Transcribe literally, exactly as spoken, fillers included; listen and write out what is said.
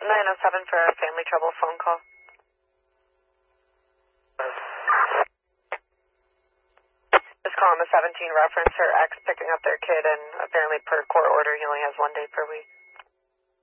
nine oh seven for a family trouble phone call. Just calling the seventeen reference. Her ex picking up their kid, and apparently per court order, he only has one day per week.